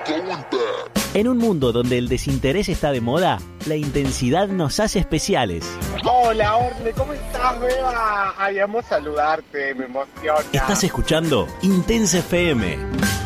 En un mundo donde el desinterés está de moda, la intensidad nos hace especiales. Hola, Orle, ¿cómo estás, Beba? Ay, amo saludarte, me emociona. Estás escuchando Intensa FM.